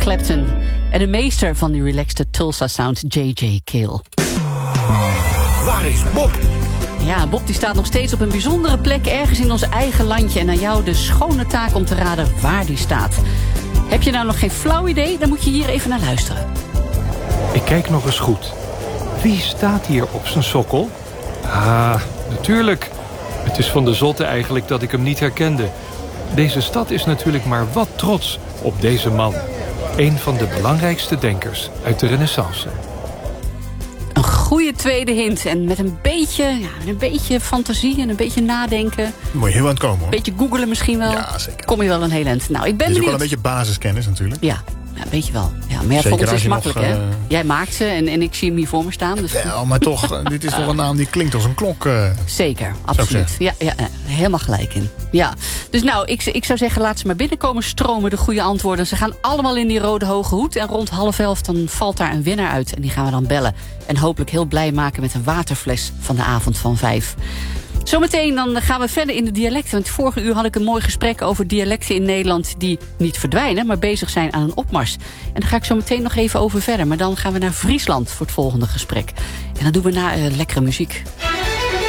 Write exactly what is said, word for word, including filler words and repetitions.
Clapton. En de meester van die relaxed Tulsa sound, J J Cale. Waar is Bob? Ja, Bob die staat nog steeds op een bijzondere plek ergens in ons eigen landje. En aan jou de schone taak om te raden waar die staat. Heb je nou nog geen flauw idee? Dan moet je hier even naar luisteren. Ik kijk nog eens goed. Wie staat hier op zijn sokkel? Ah, natuurlijk. Het is van de zotte eigenlijk dat ik hem niet herkende. Deze stad is natuurlijk maar wat trots op deze man. Een van de belangrijkste denkers uit de Renaissance. Een goede tweede hint. En met een beetje, ja, met een beetje fantasie en een beetje nadenken. Moet je heel aan het komen, hoor. Een beetje googelen misschien wel. Ja, zeker. Kom je wel een heel eind. Nou, ik ben Het is ook wel benieuwd. een beetje basiskennis natuurlijk. Ja, ja, weet je wel. Ja, maar ja, Zeker voor ons als is je het makkelijk, nog, hè? uh... Jij maakt ze en, en ik zie hem hier voor me staan. Dus... Wel, maar toch, dit is toch een naam die klinkt als een klok. Uh... Zeker, absoluut. Ja, ja, ja, helemaal gelijk in. Ja. Dus nou, ik, ik zou zeggen, laat ze maar binnenkomen stromen, de goede antwoorden. Ze gaan allemaal in die rode hoge hoed. En rond half elf dan valt daar een winnaar uit. En die gaan we dan bellen. En hopelijk heel blij maken met een waterfles van de avond van vijf. Zometeen dan gaan we verder in de dialecten. Want vorige uur had ik een mooi gesprek over dialecten in Nederland die niet verdwijnen, maar bezig zijn aan een opmars. En daar ga ik zo meteen nog even over verder. Maar dan gaan we naar Friesland voor het volgende gesprek. En dan doen we na uh, lekkere muziek.